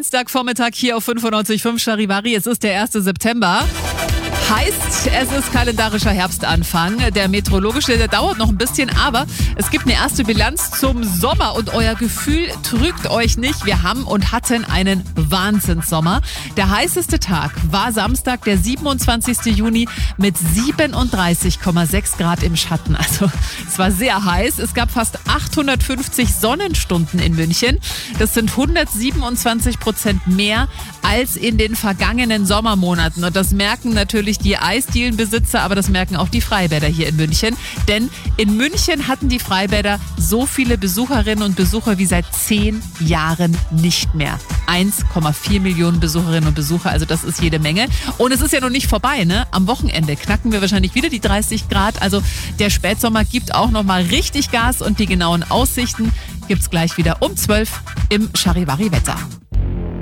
Dienstagvormittag hier auf 95.5 Charivari. Es ist der 1. September. Heißt, es ist kalendarischer Herbstanfang. Der meteorologische, der dauert noch ein bisschen, aber es gibt eine erste Bilanz zum Sommer und euer Gefühl trügt euch nicht. Wir haben und hatten einen Wahnsinnssommer. Der heißeste Tag war Samstag, der 27. Juni mit 37,6 Grad im Schatten. Also es war sehr heiß. Es gab fast 850 Sonnenstunden in München. Das sind 127% mehr als in den vergangenen Sommermonaten. Und das merken natürlich die Eisdielenbesitzer, aber das merken auch die Freibäder hier in München. Denn in München hatten die Freibäder so viele Besucherinnen und Besucher wie seit 10 Jahren nicht mehr. 1,4 Millionen Besucherinnen und Besucher, also das ist jede Menge. Und es ist ja noch nicht vorbei, ne? Am Wochenende knacken wir wahrscheinlich wieder die 30 Grad. Also der Spätsommer gibt auch noch mal richtig Gas und die genauen Aussichten gibt's gleich wieder um 12 im Charivari Wetter.